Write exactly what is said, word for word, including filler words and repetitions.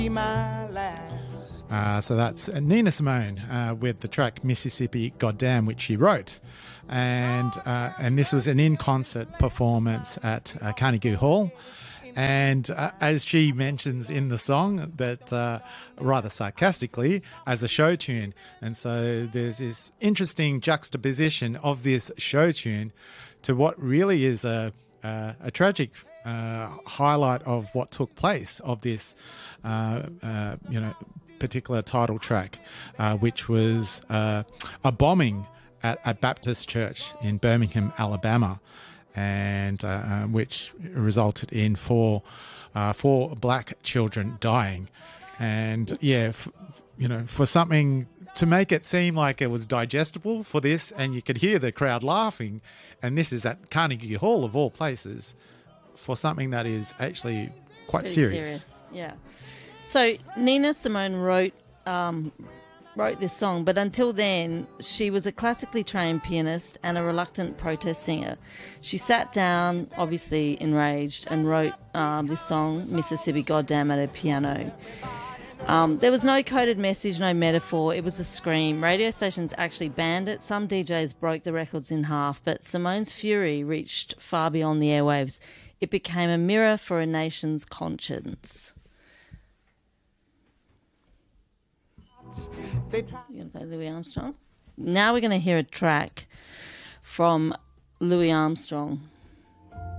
My last. Uh, so that's Nina Simone uh, with the track Mississippi Goddamn, which she wrote. And uh, and this was an in-concert performance at uh, Carnegie Hall. And uh, as she mentions in the song, that uh, rather sarcastically, as a show tune. And so there's this interesting juxtaposition of this show tune to what really is a, uh, a tragic uh, highlight of what took place of this, uh, uh, you know, particular title track, uh, which was uh, a bombing at a Baptist church in Birmingham, Alabama, and uh, um, which resulted in four uh, four black children dying. And yeah, f- you know, for something to make it seem like it was digestible for this, and you could hear the crowd laughing, and this is at Carnegie Hall of all places, for something that is actually quite Pretty serious. serious. Yeah. So Nina Simone wrote um, wrote this song, but until then, she was a classically trained pianist and a reluctant protest singer. She sat down, obviously enraged, and wrote um, this song, Mississippi Goddamn, at her piano. Um, there was no coded message, no metaphor. It was a scream. Radio stations actually banned it. Some D Js broke the records in half, but Simone's fury reached far beyond the airwaves. It became a mirror for a nation's conscience. You're going to play Louis Armstrong? Now we're going to hear a track from Louis Armstrong.